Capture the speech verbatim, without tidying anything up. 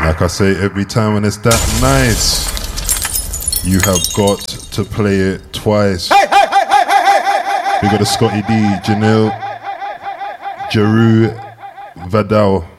Like I say every time when it's that nice, you have got to play it twice. Hey, hey, hey, hey, hey, hey, hey. We got a Scotty D, Janelle, Jeru, Vadal.